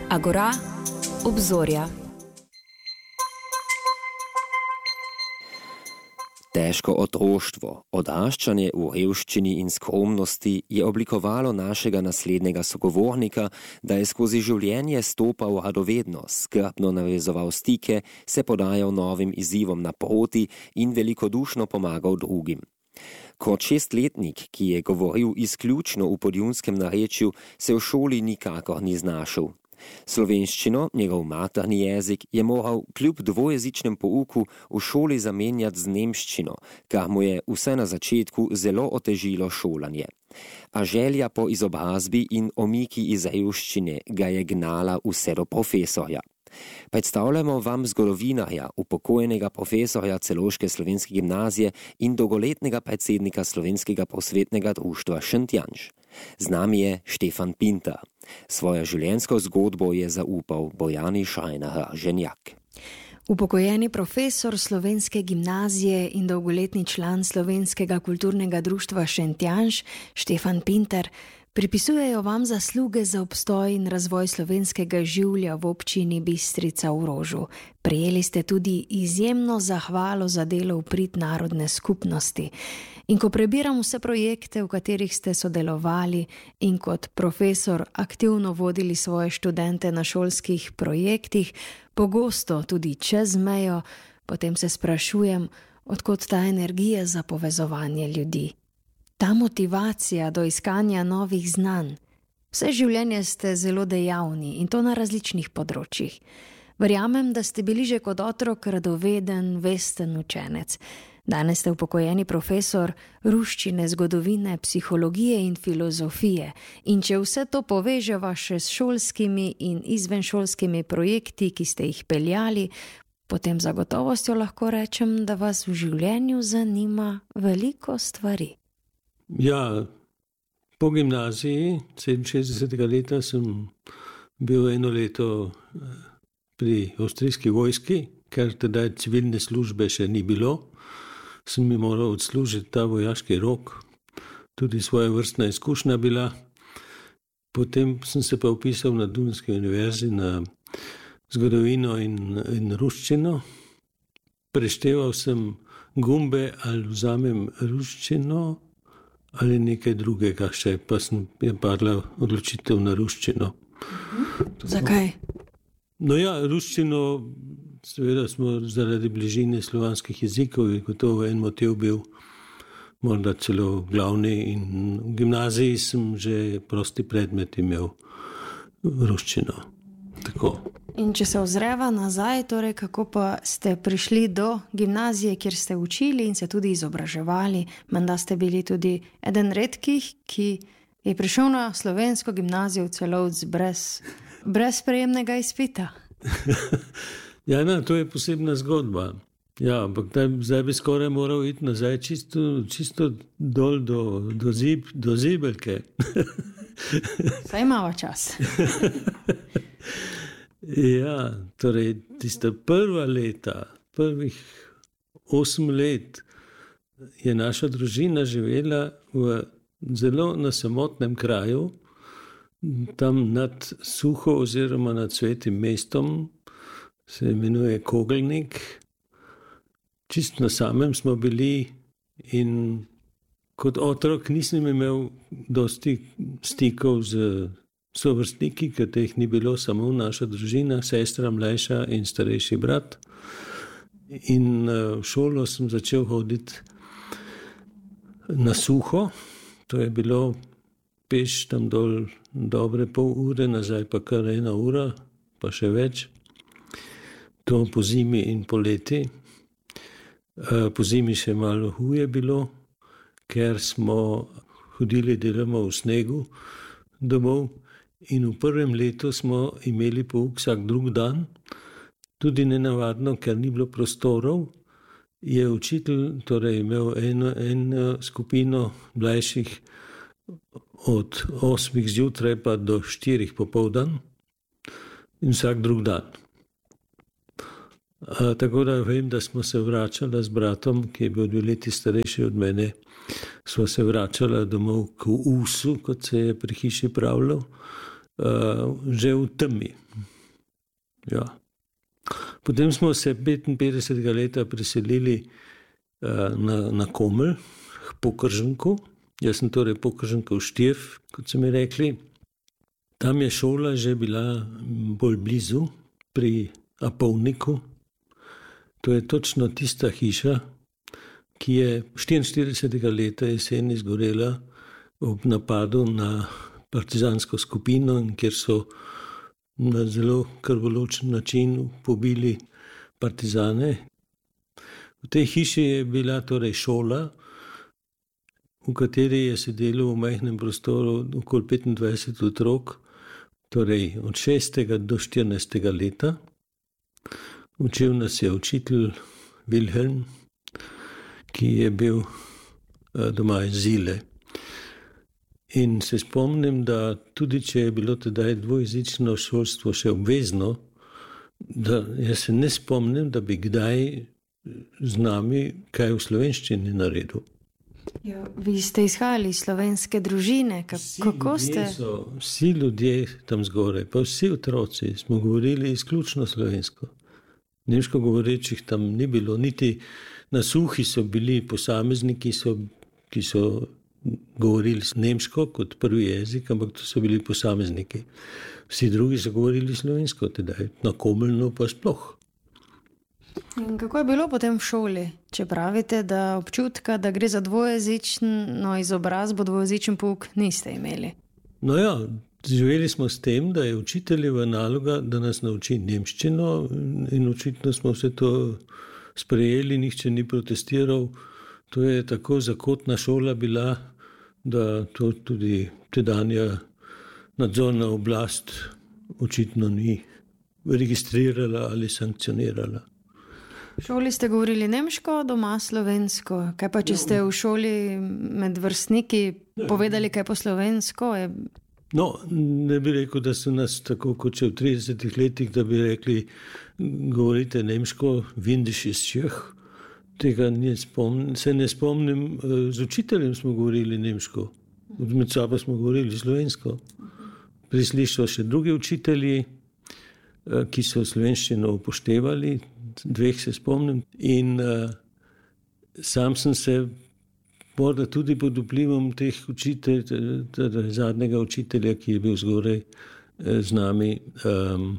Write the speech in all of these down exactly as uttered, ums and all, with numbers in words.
Agora, obzorja. Težko otroštvo, odraščanje v revščini in skromnosti je oblikovalo našega naslednjega sogovornika, da je skozi življenje stopal radovedno, skrbno navezoval stike, se podajal novim izzivom naproti in velikodušno pomagal drugim. Kot šestletnik, ki je govoril izključno v podjunskem narečju, se v šoli nikakor ni znašel. Slovenščino, njegov materni jezik, je moral kljub dvojezičnem pouku v šoli zamenjati z nemščino, kar mu je vse na začetku zelo otežilo šolanje. A želja po izobrazbi in omiki iz revščine ga je gnala vse do profesorja. Predstavljamo vam zgodovinarja, upokojenega profesorja Celovške slovenske gimnazije in dolgoletnega predsednika Slovenskega prosvetnega društva Šentjanž. Z nami je Štefan Pintar. Svojo življenjsko zgodbo je zaupal Bojani Šajner-Ženjak. Upokojeni profesor Slovenske gimnazije in dolgoletni član Slovenskega kulturnega društva Šentjanž, Štefan Pintar, pripisujejo vam zasluge za obstoj in razvoj slovenskega življa v občini Bistrica v Rožu. Prejeli ste tudi izjemno zahvalo za delo v prid narodne skupnosti. In ko prebiram vse projekte, v katerih ste sodelovali in kot profesor aktivno vodili svoje študente na šolskih projektih, pogosto tudi čez mejo, potem se sprašujem, od kod ta energija za povezovanje ljudi. Ta motivacija do iskanja novih znanj. Vse življenje ste zelo dejavni in to na različnih področjih. Verjamem, da ste bili že kot otrok radoveden, vesten učenec. Danes ste upokojeni profesor ruščine, zgodovine, psihologije in filozofije. In če vse to poveževa še s šolskimi in izvenšolskimi projekti, ki ste jih peljali, potem zagotovostjo lahko rečem, da vas v življenju zanima veliko stvari. Ja, po gimnaziji sedeminšestdesetega leta sem bil eno leto pri avstrijski vojski, ker tedaj civilne službe še ni bilo. Sem mi moral odslužiti ta vojaški rok, tudi svoja vrstna izkušnja bila. Potem sem se pa vpisal na Dunajski univerzi na zgodovino in, in ruščino. Prešteval sem gumbe, ali vzamem ruščino ali nekaj drugega še, pa sem je padla odločitev na ruščino. Zakaj? No ja, ruščino, seveda smo zaradi bližine slovanskih jezikov, je gotovo en motiv bil, morda celo glavni, in v gimnaziji sem že prosti predmet imel ruščino. Tako. In če se ozreva nazaj, torej kako pa ste prišli do gimnazije, kjer ste učili in se tudi izobraževali, menda ste bili tudi eden redkih, ki je prišel na slovensko gimnazijo v Celovc brez, brez sprejemnega izpita. Ja, ne, to je posebna zgodba. Ja, ampak zdaj bi skoraj moral iti nazaj čisto, čisto dol do, do, zib, do zibelke. Saj imamo čas. Ja, torej tista prva leta, prvih osem let je naša družina živela v zelo na samotnem kraju, tam nad Suho oziroma nad Svetim mestom, se imenuje Kogelnik. Čist na samem smo bili in kot otrok nisem imel dosti stikov z sovrstniki, ker teh ni bilo, samo naša družina, sestra mlajša in starejši brat. In v šolo sem začel hoditi na Suho, to je bilo peš tam dol dobre pol ure, nazaj pa kar ena ura, pa še več. To po zimi in poleti. Po zimi še malo huje bilo, ker smo hodili delamo v snegu domov. In v prvem letu smo imeli pouk vsak drug dan, tudi nenavadno, ker ni bilo prostorov, je učitelj torej imel eno, eno skupino mlajših od osmih zjutraj pa do štirih popoldan in vsak drug dan. A, tako da vem, da smo se vračali z bratom, ki je bil dve leti starejši od mene, smo se vračali domov k Usu, kot se je pri hiši pravilo. uh, že v temi. Ja. Potem smo se petinpetdesetega leta preselili uh, na, na Komelj, k Pokrženku. Jaz sem torej Pokrženkov Štirf, kot so mi rekli. Tam je šola že bila bolj blizu, pri Apovniku. To je točno tista hiša, ki je štiriinštiridesetega leta jeseni zgorela ob napadu na partizansko skupino, kjer so na zelo krvoločen način pobili partizane. V tej hiši je bila torej šola, v kateri je sedelo v majhnem prostoru okoli petindvajset otrok, torej od šestega do štirinajstega leta. Učil nas je učitelj Wilhelm, ki je bil doma iz Zile. In se spomnim, da tudi če je bilo tedaj dvojezično šolstvo še obvezno, da jaz se ne spomnim, da bi kdaj z nami kaj v slovenščini naredil. Jo, vi ste izhajali iz slovenske družine, kako ste? So, vsi ljudje tam zgoraj, pa vsi otroci smo govorili izključno slovensko. Nemško govorečih tam ni bilo, niti na Suhi so bili posamezniki, so, ki so govorili nemško kot prvi jezik, ampak to so bili posamezniki. Vsi drugi so govorili slovensko tedaj, na Komeljnu pa sploh. In kako je bilo potem v šoli, če pravite, da občutka, da gre za dvojezično izobrazbo, dvojezičen pouk niste imeli? No ja, živeli smo s tem, da je učiteljeva naloga, da nas nauči nemščino in očitno smo vse to sprejeli, nihče ni protestiral. To je tako zakotna šola bila, da to tudi tedanja nadzorna oblast očitno ni registrirala ali sankcionirala. V šoli ste govorili nemško, doma slovensko. Kaj pa, če ste v šoli med vrstniki povedali kaj po slovensko? Je... No, ne bi rekel, da so nas tako kot če v tridesetih letih, da bi rekli, govorite nemško, vindiš iz Čeh. Tega ne spomnim, se ne spomnim. Z učiteljem smo govorili nemško, med sabo smo govorili slovensko. Prišli so še drugi učitelji, ki so slovenščino upoštevali, dveh se spomnim. In uh, sam sem se morda tudi pod vplivom teh učitelj, zadnjega učitelja, ki je bil zgoraj z nami, um,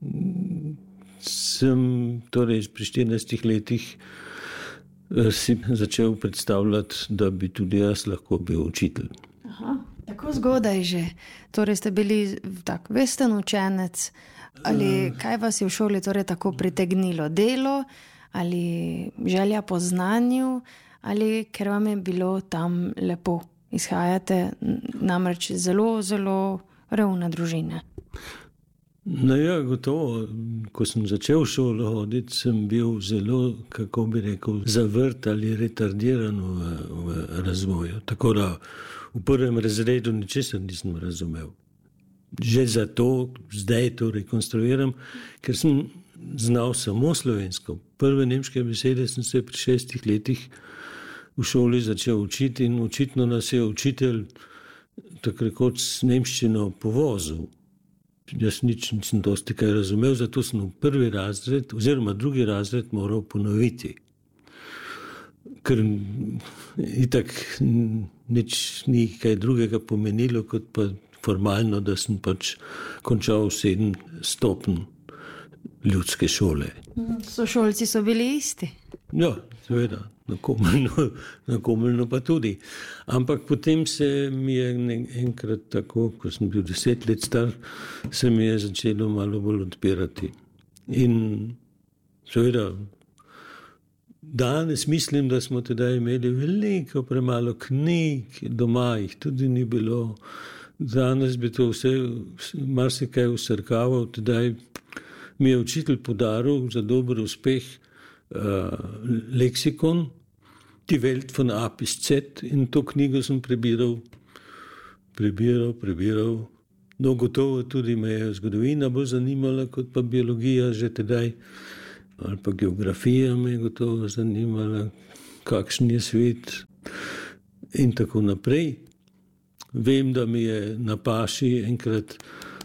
sem torej pri štirinajstih letih si začel predstavljati, da bi tudi jaz lahko bil učitelj. Aha, tako zgodaj že. Torej ste bili tak vesten učenec. Ali kaj vas je v šoli torej tako pritegnilo? Delo ali želja po znanju ali ker vam je bilo tam lepo? Izhajate namreč zelo, zelo revne družine. No ja, gotovo. Ko sem začel v šolo hoditi, sem bil zelo, kako bi rekel, zavrt ali retardiran v, v razvoju. Tako da v prvem razredu ničesar nisem razumel. Že zato zdaj to rekonstruiram, ker sem znal samo slovensko. Prve nemške besede sem se pri šestih letih v šoli začel učiti in očitno nas je učitelj tako rekoč s nemščino povozil. Jaz nič nisem dosti kaj razumel, zato sem v prvi razred oziroma drugi razred moral ponoviti. Ker itak nič ni kaj drugega pomenilo, kot pa formalno, da sem pač končal sedem stopenj ljudske šole. Sošolci so bili isti? Ja, seveda, na Komeljnu, na Komeljnu pa tudi. Ampak potem se mi je enkrat tako, ko sem bil deset let star, se mi je začelo malo bolj odpirati. In seveda, danes mislim, da smo tedaj imeli veliko premalo knjig, doma jih tudi ni bilo. Danes bi to vse marsikaj vsrkaval, tedaj mi je učitelj podaril za dober uspeh uh, leksikon, Die Welt von A bis Z, in to knjigo sem prebiral, prebiral, prebiral. No, gotovo tudi me je zgodovina bolj zanimala, kot pa biologija že tedaj, ali pa geografija me je gotovo zanimala, kakšen je svet in tako naprej. Vem, da mi je na paši enkrat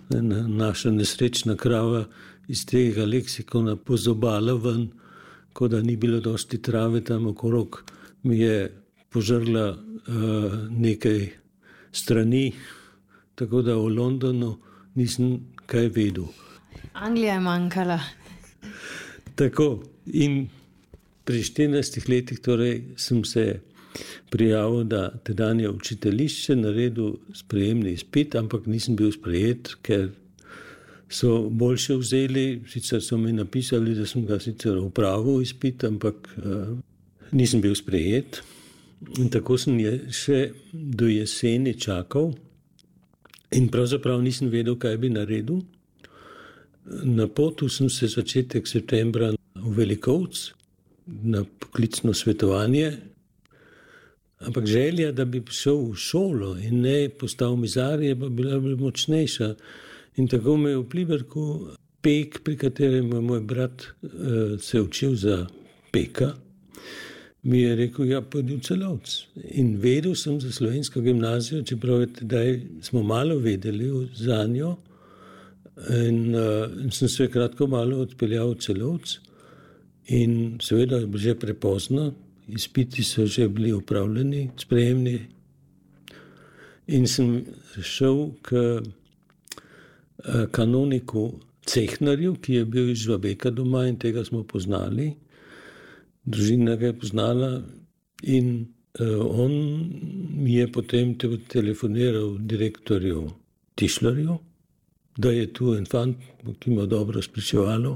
ena naša nesrečna krava iz tega leksikona pozobala ven, ko da ni bilo dosti trave tam okrog, mi je požrla uh, nekaj strani, tako da v Londonu nisem kaj vedel. Anglija je manjkala. Tako, in pri štirinajstih letih torej sem se prijavil, da tedanje učiteljišče naredil sprejemni izpit, ampak nisem bil sprejet, ker so boljše vzeli, sicer so mi napisali, da sem ga sicer opravil izpit, ampak uh, nisem bil sprejet. In tako sem je še do jeseni čakal in pravzaprav nisem vedel, kaj bi naredil. Na potu sem se začetek septembra v Velikovc na poklicno svetovanje, ampak želja, da bi šel v šolo in ne postal mizar, je pa bila močnejša. In tako me je v Pliberku pek, pri katerem je moj brat uh, se učil za peka, mi je rekel, ja, pojdi v Celovec. In vedel sem za slovensko gimnazijo, čeprav tedaj smo malo vedeli za njo. In, uh, in sem se kratko malo odpeljal v Celovec. In seveda je že prepozno, izpiti so že bili upravljeni, sprejemni. In sem šel k uh, kanoniku Cehnarju, ki je bil iz Žvabeka doma in tega smo poznali. Družina ga je poznala in uh, on mi je potem te telefoniral direktorju Tišlerju, da je tu en fant, ki ima dobro spričevalo,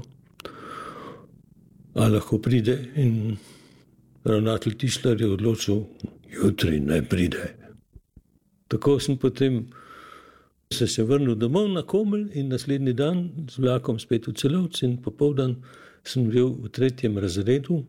a lahko pride, in ravnatelj Tišler je odločil, jutri ne pride. Tako sem potem se, se vrnil domov na Komelj in naslednji dan z vlakom spet v Celovec in popoldan sem bil v tretjem razredu.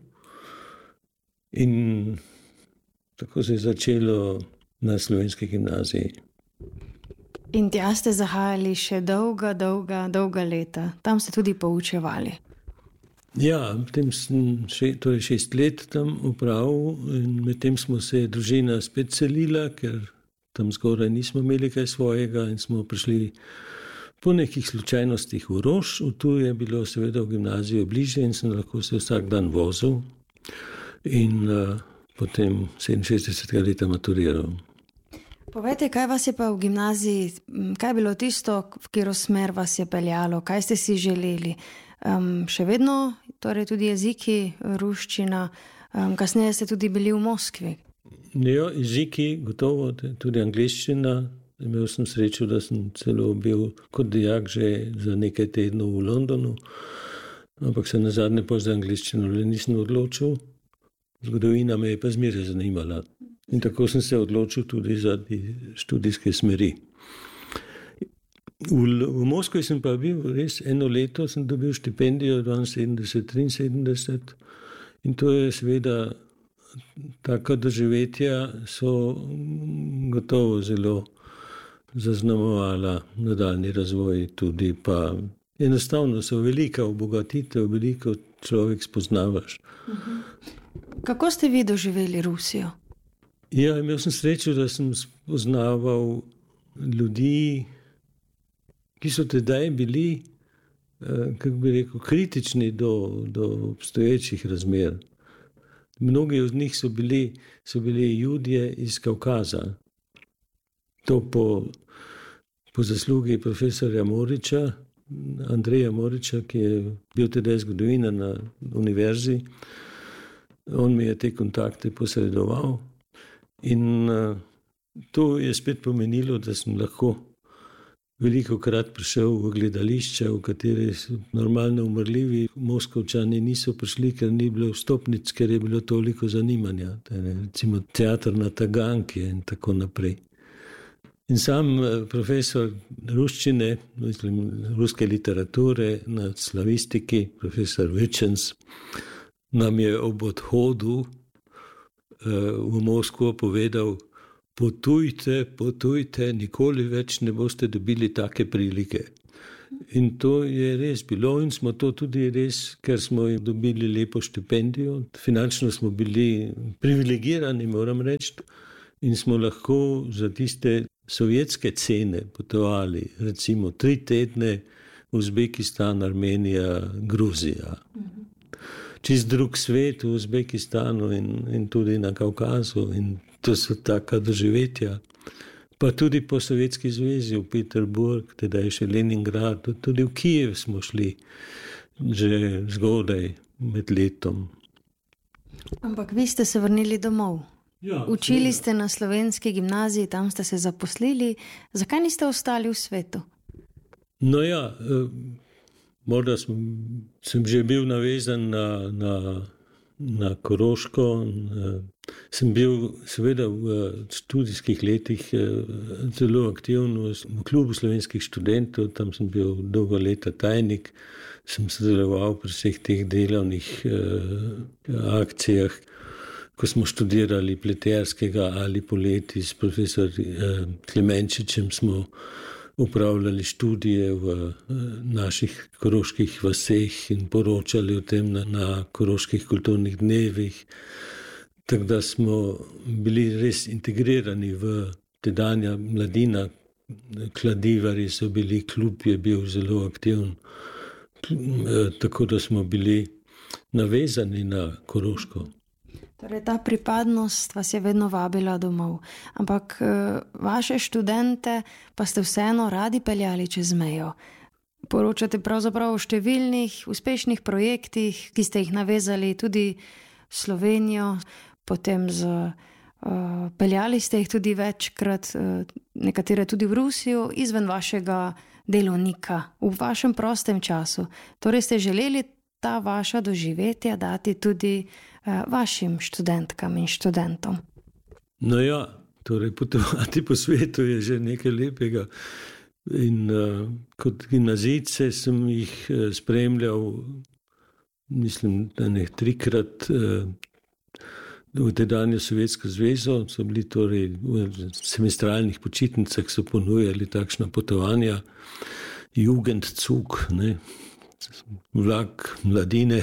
In tako se je začelo na slovenski gimnaziji. In tja ste zahajali še dolga, dolga, dolga leta. Tam ste tudi poučevali. Ja, potem sem še, torej šest let tam upravil in medtem smo se družina spet selila, ker tam zgoraj nismo imeli kaj svojega in smo prišli po nekih slučajnostih v Roš. Tu je bilo seveda v gimnaziju bliže in sem lahko se vsak dan vozil. In uh, potem sedeminšestdesetega leta maturiral. Povejte, kaj vas je pa v gimnaziji, kaj je bilo tisto, v katero smer vas je peljalo, kaj ste si želeli? Um, še vedno, torej tudi jeziki, ruščina, um, kasneje ste tudi bili v Moskvi. Ja, jeziki, gotovo, tudi angleščina. Imel sem srečo, da sem celo bil kot dijak že za nekaj tednov v Londonu, ampak se nazadnje po za angleščino le nisem odločil. Zgodovina me je pa zmeraj zanimala. In tako sem se odločil tudi za študijske smeri. V, v Moskvi sem pa bil res eno leto, sem dobil štipendijo dvainsedemdeset triinsedemdeset in to je seveda taka doživetja so gotovo zelo zaznamovala nadaljnji razvoj tudi, pa enostavno so velika obogatitev, veliko človek spoznavaš. Uh-huh. Kako ste vi doživeli Rusijo? Ja, imel sem srečo, da sem spoznaval ljudi, ki so tedaj bili, kako bi rekel, kritični do, do obstoječih razmer. Mnogi od njih so bili, so bili Judje iz Kavkaza. To po, po zaslugi profesorja Moriča, Andreja Moriča, ki je bil tedaj zgodovina na univerzi. On mi je te kontakte posredoval in uh, to je spet pomenilo, da sem lahko veliko krat prišel v gledališča, v kateri so normalno umrljivi Moskovčani niso prišli, ker ni bilo vstopnic, ker je bilo toliko zanimanja. Tere, recimo teater na Taganki in tako naprej. In sam profesor ruščine, mislim, ruske literature na slavistiki, profesor Vičens, nam je ob odhodu uh, v Moskvo povedal, potujte, potujte, nikoli več ne boste dobili take prilike. In to je res bilo in smo to tudi res, ker smo dobili lepo štipendijo. Finančno smo bili privilegirani, moram reči, in smo lahko za tiste sovjetske cene potovali, recimo tri tedne Uzbekistan, Armenija, Gruzija. Čist drug svet v Uzbekistanu in, in tudi na Kaukazu, in to so taka doživetja. Pa tudi po Sovjetski zvezi, v Peterburg, tedaj še Leningrad, tudi v Kijev smo šli že zgodaj med letom. Ampak vi ste se vrnili domov. Ja, Učili ste na slovenski gimnaziji, tam ste se zaposlili. Zakaj niste ostali v svetu? No ja, morda sem, sem že bil navezan na, na, na Koroško. Sem bil seveda v študijskih letih zelo aktiven v klubu slovenskih študentov, tam sem bil dolgo leta tajnik, sem sodeloval pri vseh teh delovnih akcijah, ko smo študirali Pleterskega ali poleti s profesor Klemenčičem smo upravljali študije v naših koroških vaseh in poročali o tem na, na koroških kulturnih dnevih. Tako da smo bili res integrirani v tedanja mladina. Kladivari so bili, klub je bil zelo aktiven, tako da smo bili navezani na Koroško. Torej, ta pripadnost vas je vedno vabila domov. Ampak vaše študente pa ste vseeno radi peljali čez mejo. Poročate pravzaprav o številnih uspešnih projektih, ki ste jih navezali tudi v Slovenijo, potem z, uh, peljali ste jih tudi večkrat, uh, nekatere tudi v Rusijo, izven vašega delovnika, v vašem prostem času. Torej ste želeli ta vaša doživetja dati tudi uh, vašim študentkam in študentom. No ja, torej potovati po svetu je že nekaj lepega. In uh, kot gimnazijce sem jih uh, spremljal, mislim, da ne trikrat uh, v tedanjo Sovjetsko zvezo, so bili torej v semestralnih počitnicah so ponujali takšna potovanja, Jugendzug, ne, vlak mladine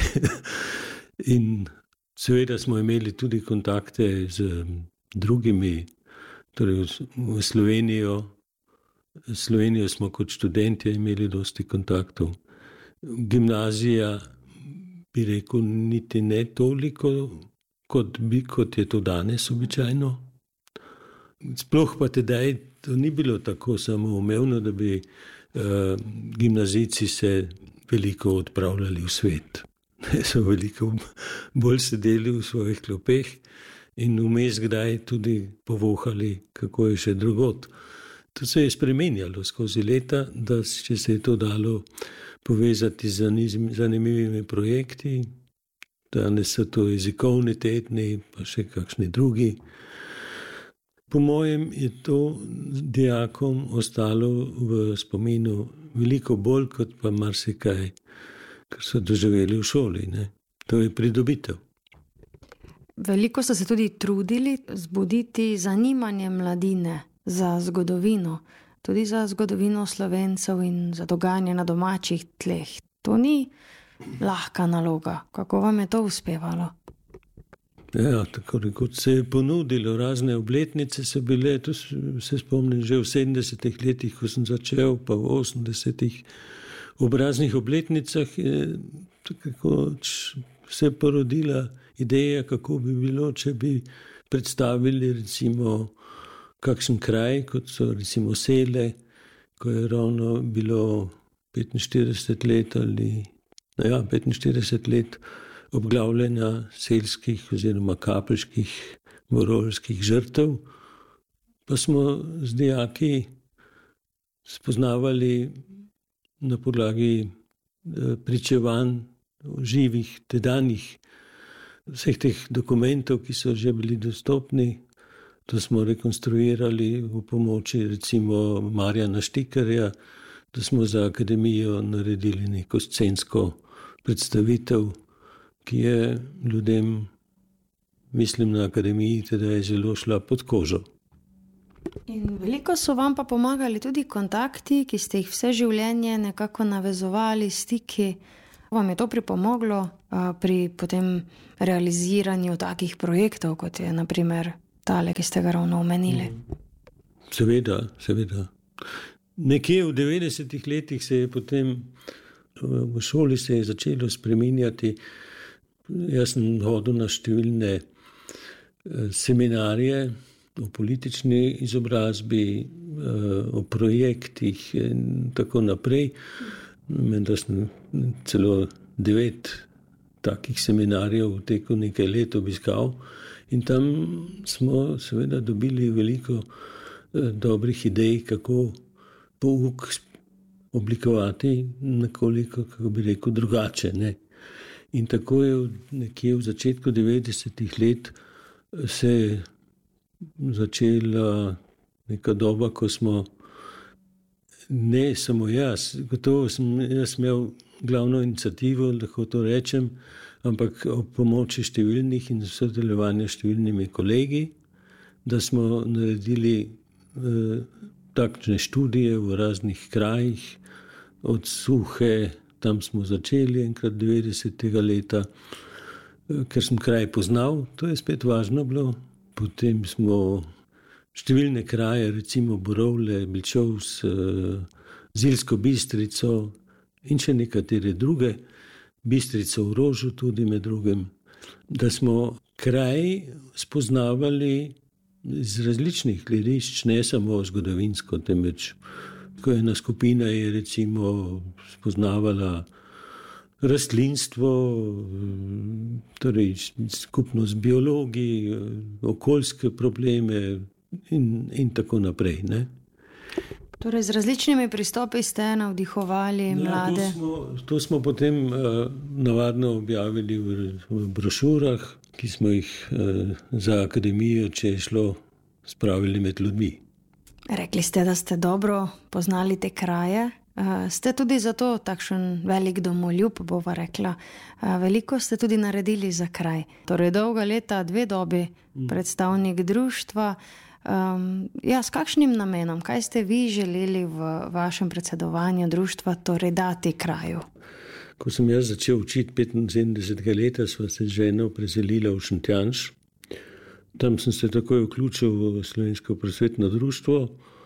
in seveda smo imeli tudi kontakte z drugimi, torej v Slovenijo. V Slovenijo smo kot študenti imeli dosti kontaktov. Gimnazija, bi rekel, niti ne toliko, kot, bi, kot je to danes običajno. Sploh pa tedaj to ni bilo tako samoumevno, da bi uh, gimnazijci se veliko odpravljali v svet. So veliko bolj sedeli v svojih klopeh in vmes kdaj tudi povohali, kako je še drugot. To se je spremenjalo skozi leta, da če se je to dalo povezati z zanimivimi projekti, danes so to jezikovni tedni, pa še kakšni drugi. Po mojem je to dijakom ostalo v spominu veliko bolj, kot pa marsikaj, kar so doživeli v šoli. Ne? To je pridobitev. Veliko so se tudi trudili zbuditi zanimanje mladine za zgodovino, tudi za zgodovino Slovencev in za dogajanje na domačih tleh. To ni lahka naloga. Kako vam je to uspevalo? Ja, tako kot se je ponudilo, razne obletnice so bile, to se spomnim že v sedemdesetih letih, ko sem začel, pa v osemdesetih, ob raznih obletnicah je tako se porodila ideja, kako bi bilo, če bi predstavili recimo kakšen kraj, kot so recimo Sele, ko je ravno bilo petinštirideset let ali ja, petinštirideset let obglavljanja selskih oziroma kapelških morolskih žrtev, pa smo z dijaki spoznavali na podlagi pričevanj živih tedanjih vseh teh dokumentov, ki so že bili dostopni. To smo rekonstruirali v pomoči recimo Marjana Štikarja, da smo za akademijo naredili neko scensko predstavitev, ki je ljudem, mislim na akademiji, teda je zelo šla pod kožo. In veliko so vam pa pomagali tudi kontakti, ki ste jih vse življenje nekako navezovali, stiki. Vam je to pripomoglo pri potem realiziranju takih projektov, kot je na primer tale, ki ste ga ravno omenili? Seveda, seveda. Nekje v devetdesetih letih se je potem v šoli se je začelo spreminjati. Jaz sem hodil na številne seminarje o politični izobrazbi, o projektih in tako naprej. Menda sem celo devet takih seminarjev v teku nekaj let obiskal in tam smo seveda dobili veliko dobrih idej, kako pouk oblikovati nekoliko, kako bi rekel, drugače. Ne? In tako je nekje v začetku devetdesetih let se začela neka doba, ko smo, ne samo jaz, gotovo sem jaz imel glavno iniciativo, lahko to rečem, ampak ob pomoči številnih in sodelovanja številnimi kolegi, da smo naredili eh, takšne študije v raznih krajih, od Suhe, tam smo začeli enkrat devetdesetega leta, ker sem kraj poznal, to je spet važno bilo. Potem smo številne kraje, recimo Borovle, Bilčovs, Zilsko Bistrico in še nekatere druge, Bistrico v Rožu tudi med drugim, da smo kraj spoznavali iz različnih gledišč, ne samo zgodovinsko, temveč ko ena skupina je recimo spoznavala rastlinstvo, torej skupno z biologi, okoljske probleme in, in tako naprej. Ne? Torej z različnimi pristopi ste navdihovali mlade. Ja, to, smo, to smo potem uh, navadno objavili v, v brošurah, ki smo jih uh, za akademijo, če je šlo, spravili med ljudmi. Rekli ste, da ste dobro poznali te kraje. Uh, ste tudi zato takšen velik domoljub, bova rekla. Uh, veliko ste tudi naredili za kraj. Torej dolga leta, dve dobi, mm. predstavnik društva. Um, ja, s kakšnim namenom? Kaj ste vi želeli v vašem predsedovanju društva torej dati kraju? Ko sem jaz začel učiti petinsedemdesetega leta, sva se z ženo preselila v Šentjanž. Tam sem se takoj vključil v Slovensko prosvetno društvo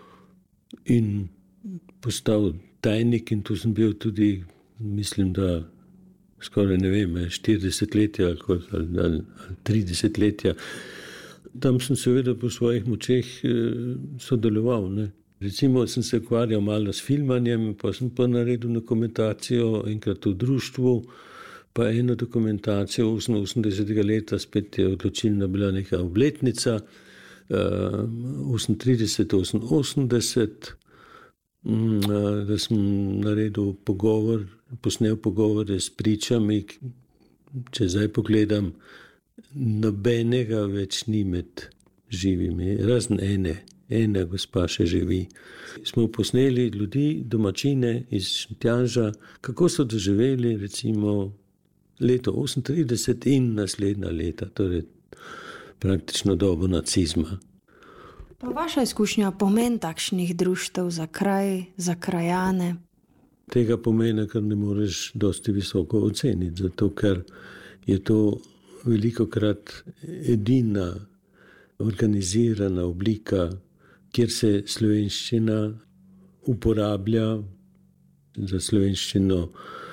in postal tajnik in tu sem bil tudi, mislim, da skoraj ne vem, štirideset letja ali, ali, ali trideset letja. Tam sem seveda po svojih močeh sodeloval. Ne. Recimo sem se ukvarjal malo s filmanjem, pa sem pa naredil dokumentacijo enkrat v društvu, pa eno dokumentacijo oseminosemdesetega leta, spet je odločilna bila neka obletnica, osemintrideset oseminosemdeset, da sem naredil pogovor, posnel pogovore s pričami, če zdaj pogledam, nobenega več ni med živimi, razen ene, ena gospa še živi. Smo posneli ljudi, domačine iz Šentjanža, kako so doživeli recimo leto osemintrideset in naslednja leta, torej praktično dobo nacizma. Pa vaša izkušnja, pomen takšnih društev za kraj, za krajane? Tega pomena, kar ne moreš dosti visoko oceniti, zato ker je to velikokrat edina organizirana oblika, kjer se slovenščina uporablja, za slovenščino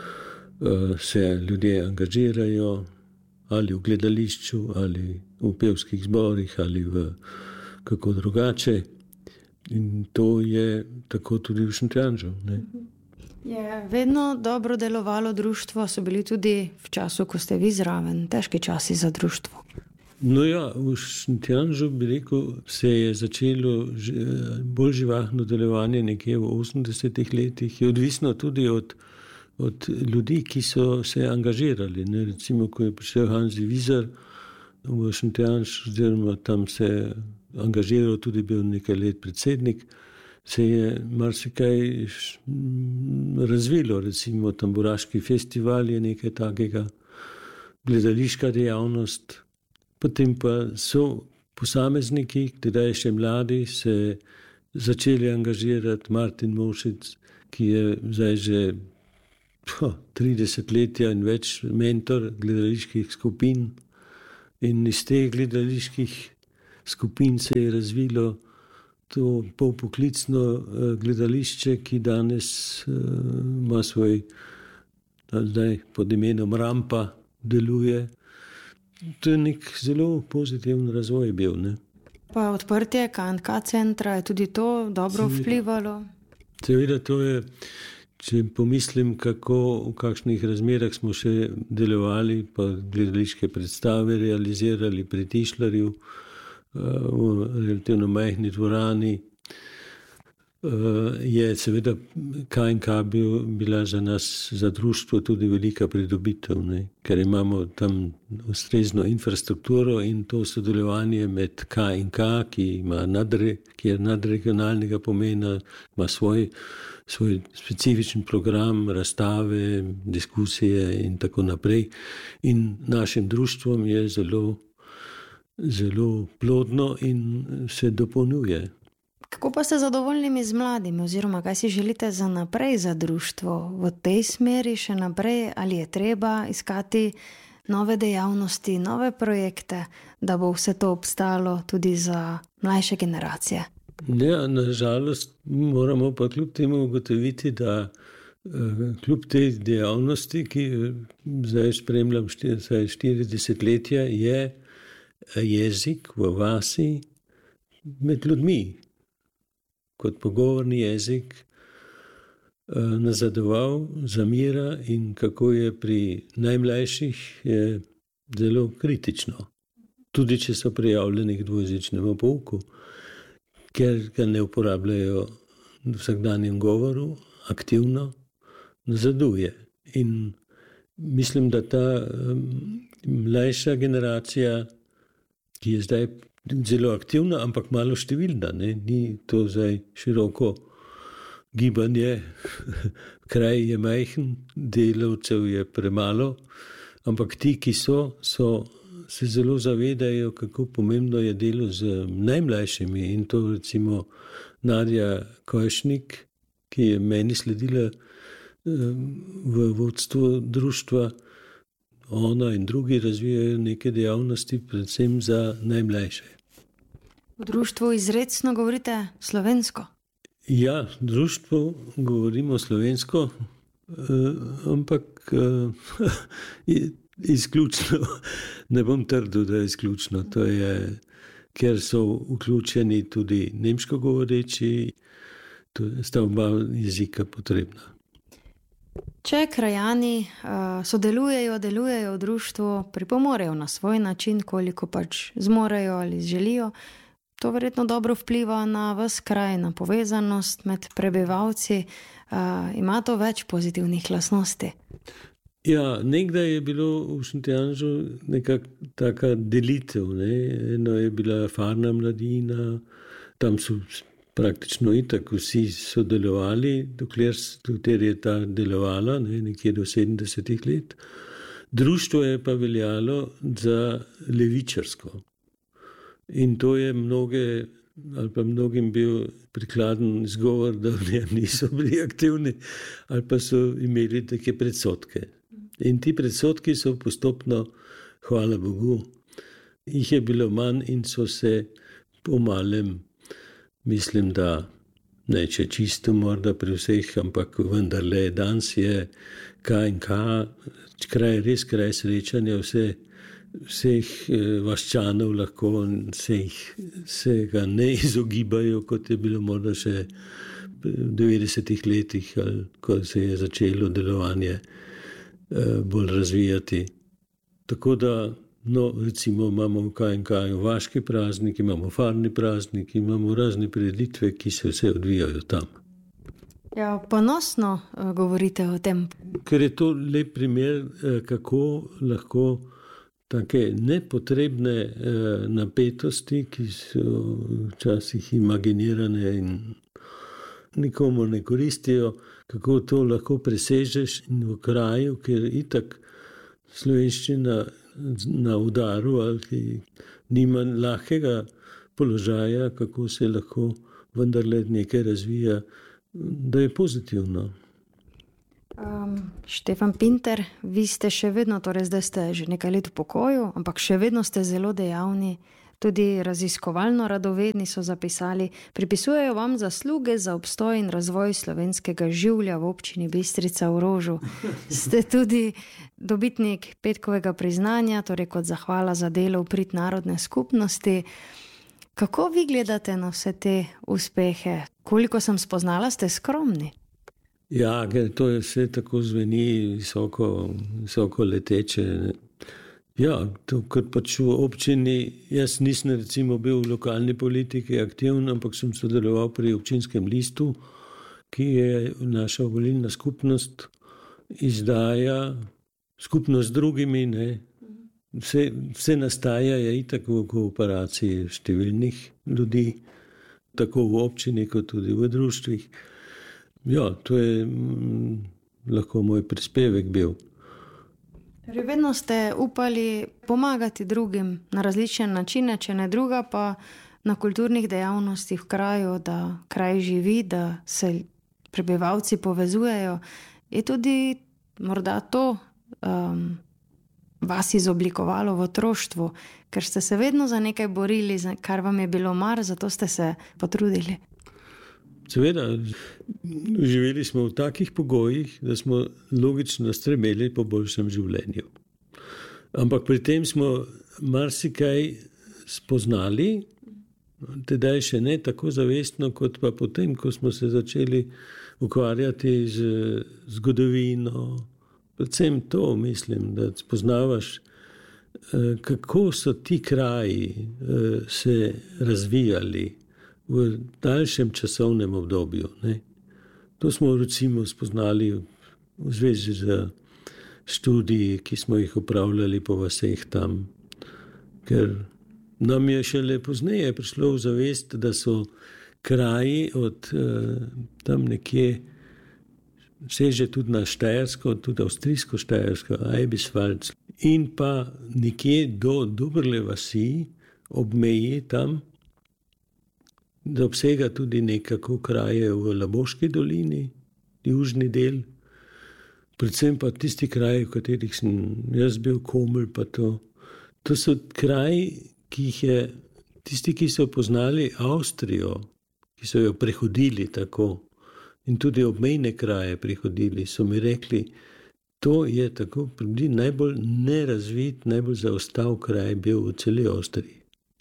se ljudje angažirajo ali v gledališču, ali v pevskih zborih, ali v kako drugače. In to je tako tudi v Šentjanžu. Ne? Je vedno dobro delovalo društvo, so bili tudi v času, ko ste vi zraven, težki časi za društvo? No ja, v Šentjanžu bi rekel, se je začelo bolj živahno delovanje nekje v osemdesetih letih. Je odvisno tudi od od ljudi, ki so se angažirali. Ne? Recimo, ko je prišel Hanzi Vizar v Šentjanž, oziroma tam se angažiral, tudi bil nekaj let predsednik, se je marsikaj razvilo. Recimo, tamburaški festival je nekaj takega, gledališka dejavnost. Potem pa so posamezniki, tedaj še mladi, se začeli angažirati. Martin Mošic, ki je zdaj že tridesetletja in več mentor gledaliških skupin, in iz teh gledaliških skupin se je razvilo to polpoklicno gledališče, ki danes ima svoj, zdaj pod imenom Rampa, deluje. To je nek zelo pozitiven razvoj bil, ne? Pa odprtje K in K centra je tudi to dobro seveda vplivalo? Seveda, to je, če pomislim, kako, v kakšnih razmerah smo še delovali, pa gledališke predstave realizirali pri Tišlerju, v relativno majhni dvorani, je seveda K in K bil, bila za nas, za društvo tudi velika pridobitev, ne? Ker imamo tam ustrezno infrastrukturo in to sodelovanje med K in K, ki ima nadre, ki je nadregionalnega pomena, ima svoj, svoj specifičen program, razstave, diskusije in tako naprej. In našim društvom je zelo, zelo plodno in se dopolnjuje. Kako pa ste zadovoljni z mladimi, oziroma kaj si želite za naprej za društvo? V tej smeri še naprej, ali je treba iskati nove dejavnosti, nove projekte, da bo vse to obstalo tudi za mlajše generacije? Ja, nažalost moramo pa kljub temu ugotoviti, da kljub tej dejavnosti, ki zdaj spremljam štiri desetletja, je jezik v vasi med ljudmi kot pogovorni jezik nazadoval, zamira in kako je pri najmlajših je zelo kritično. Tudi če so prijavljeni k dvojezičnemu pouku, ker ga ne uporabljajo v vsakdanjem govoru, aktivno nazaduje. In mislim, da ta mlajša generacija, ki je zdaj zelo aktivna, ampak malo številna, ne? Ni to zdaj široko gibanje, kraj je majhen, delavcev je premalo, ampak ti, ki so, so se zelo zavedajo, kako pomembno je delo z najmlajšimi, in to recimo Nadja Kojšnik, ki je meni sledila v vodstvu društva, ona in drugi razvijajo neke dejavnosti, predvsem za najmlajše. V društvu izrecno govorite slovensko? Ja, v društvu govorimo slovensko, ampak izključno, ne bom trdil, da je izključno. To je, ker so vključeni tudi nemško govoreči, to sta oba jezika potrebna. Če krajani sodelujejo, delujejo v društvu, pripomorejo na svoj način, koliko pač zmorejo ali želijo, to verjetno dobro vpliva na vas kraj, na povezanost med prebivalci. Ima to več pozitivnih lastnosti? Ja, nekdaj je bilo v Šentjanžu nekako taka delitev, ne? Eno je bila farna mladina, tam so praktično itak vsi sodelovali, dokler, dokler je ta delovala, ne, nekje do sedemdesetih let. Društvo je pa veljalo za levičarsko. In to je mnoge, ali pa mnogim bil prikladen izgovor, da v njem niso bili aktivni, ali pa so imeli take predsodke. In ti predsodki so postopno, hvala Bogu, jih je bilo manj in so se po malem, mislim, da ne če čisto morda pri vseh, ampak vendarle danes je K in K, kraj, res kraj srečanja vse, vseh vaščanov lahko, vseh, se ga ne izogibajo, kot je bilo morda še v devetdesetih letih, ali ko se je začelo delovanje bolj razvijati. Tako da, no, recimo imamo v K in K vaški praznik, imamo farni praznik, imamo razne prireditve, ki se vse odvijajo tam. Ja, ponosno govorite o tem. Ker je to lep primer, kako lahko take nepotrebne napetosti, ki so včasih imaginirane in nikomu ne koristijo, kako to lahko presežeš in v kraju, kjer itak slovenščina na udaru ali nima lahkega položaja, kako se lahko vendarle nekaj razvija, da je pozitivno. Um, Štefan Pinter, vi ste še vedno, torej zdaj ste že nekaj let v pokoju, ampak še vedno ste zelo dejavni tudi raziskovalno radovedni, so zapisali. Pripisujejo vam zasluge za obstoj in razvoj slovenskega življa v občini Bistrica v Rožu. Ste tudi dobitnik petkovega priznanja, torej kot zahvala za delo v prid narodne skupnosti. Kako vi gledate na vse te uspehe? Koliko sem spoznala, ste skromni? Ja, ker to je vse tako zveni visoko, visoko leteče. Ja, to, kar pač v občini, jaz nisem recimo bil v lokalni politiki aktivn, ampak sem sodeloval pri občinskem listu, ki je naša volilna skupnost izdaja skupno z drugimi, ne. Vse, vse nastaja je itak v kooperaciji številnih ljudi, tako v občini, kot tudi v društvih. Ja, to je m, lahko moj prispevek bil. Torej, vedno ste upali pomagati drugim na različne načine, če ne druga, pa na kulturnih dejavnostih v kraju, da kraj živi, da se prebivalci povezujejo. Je tudi morda to um, vas izoblikovalo v otroštvu, ker ste se vedno za nekaj borili, kar vam je bilo mar, zato ste se potrudili. Seveda, živeli smo v takih pogojih, da smo logično stremeli po boljšem življenju. Ampak pri tem smo marsikaj spoznali, tedaj še ne tako zavestno, kot pa potem, ko smo se začeli ukvarjati z zgodovino. Predvsem to mislim, da spoznavaš, kako so ti kraji se razvijali v daljšem časovnem obdobju. Ne. To smo recimo spoznali v zvezi z študiji, ki smo jih upravljali po vaseh tam, ker nam je šele pozneje prišlo v zavest, da so kraji od tam nekje seže tudi na Štajersko, tudi avstrijsko Štajersko, Eibiswald, in pa nekje do Dobrle vasi, ob meji tam, da obsega tudi nekako kraje v Laboški dolini, južni del, predvsem pa tisti kraji, v katerih sem jaz bil, Komelj pa to. To so kraji, ki jih je tisti, ki so poznali Avstrijo, ki so jo prehodili tako, in tudi obmejne kraje prihodili, so mi rekli, to je tako najbolj nerazvit, najbolj zaostal kraj bil v celi Avstriji.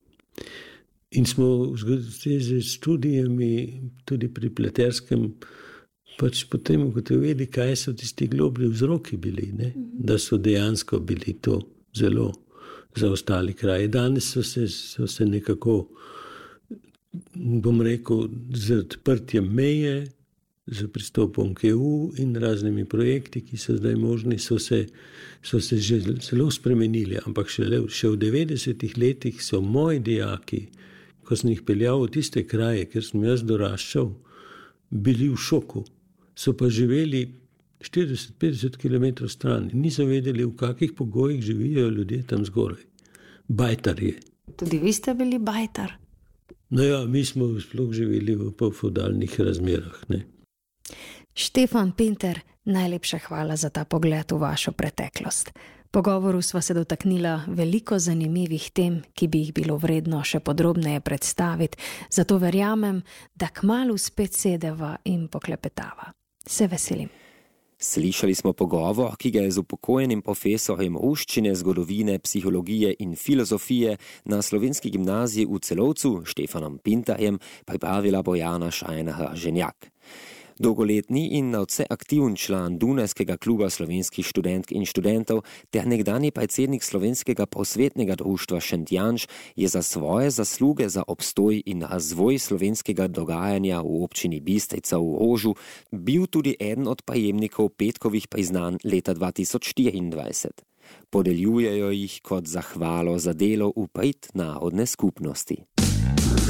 In smo z študijami tudi pri Pleterskem pač potem ugotovili, kaj so tisti globlji vzroki bili, ne? Da so dejansko bili to zelo zaostali kraji. Danes so se, so se nekako, bom rekel, z odprtjem meje, z pristopom k E U in raznimi projekti, ki so zdaj možni, so se, so se že zelo spremenili, ampak šele, še v devetdesetih letih so moji dijaki, ko sem jih peljal v tiste kraje, kjer sem jaz doraščal, bili v šoku. So pa živeli štirideset do petdeset kilometrov stran in niso vedeli, v kakih pogojih živijo ljudje tam zgoraj. Bajtarje. Tudi vi ste bili bajtar? No ja, mi smo sploh živeli v polfeudalnih razmerah, ne. Štefan Pinter, najlepša hvala za ta pogled v vašo preteklost. Pogovoru sva se dotaknila veliko zanimivih tem, ki bi jih bilo vredno še podrobneje predstaviti, zato verjamem, da kmalu spet sedeva in poklepetava. Se veselim. Slišali smo pogovor, ki ga je z upokojenim profesorjem ruščine, zgodovine, psihologije in filozofije na Slovenski gimnaziji v Celovcu, Štefanom Pinterjem, pripravila Bojana Šajner-Ženjak. Dolgoletni in nadvse aktivn član Dunajskega kluba slovenskih študentk in študentov ter nekdanji predsednik Slovenskega prosvetnega društva Šentjanž je za svoje zasluge za obstoj in razvoj slovenskega dogajanja v občini Bistrica v Rožu bil tudi eden od prejemnikov petkovih priznanj leta dva tisoč štiriindvajset. Podeljujejo jih kot zahvalo za delo v prid narodne skupnosti.